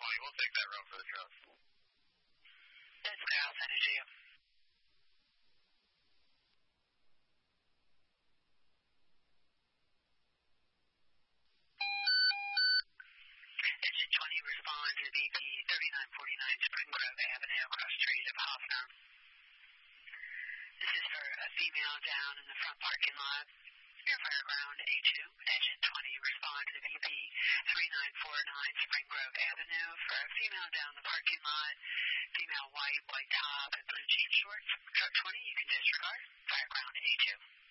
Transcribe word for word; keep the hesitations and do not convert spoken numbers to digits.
twenty. We'll take that route for the truck. That's clear. I'll send it to you. Engine twenty, respond to V P thirty-nine forty-nine Spring Grove Avenue, across the street of Hoffner. This is for a female down in the front parking lot. Air Fire Ground A two, engine twenty, respond to the V P thirty-nine forty-nine Spring Grove Avenue for a female down the parking lot. Female white, white top, and blue jean shorts. Truck twenty, you can disregard. Fire Ground A two.